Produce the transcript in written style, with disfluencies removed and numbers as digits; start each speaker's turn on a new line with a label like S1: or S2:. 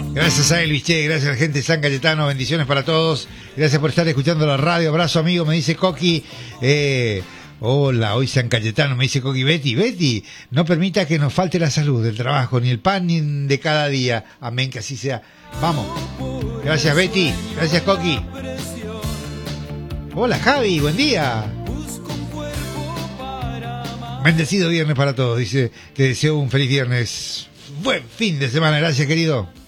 S1: Gracias a Elvis, che, gracias a la gente de San Cayetano, bendiciones para todos. Gracias por estar escuchando la radio. Abrazo, amigo, me dice Coqui. Hola, hoy San Cayetano, me dice Coqui. Betty, no permita que nos falte la salud, el trabajo, ni el pan ni de cada día. Amén, que así sea. Vamos. Gracias, Betty. Gracias, Coqui. Hola, Javi, buen día. Bendecido viernes para todos. Dice, te deseo un feliz viernes. Buen fin de semana. Gracias, querido.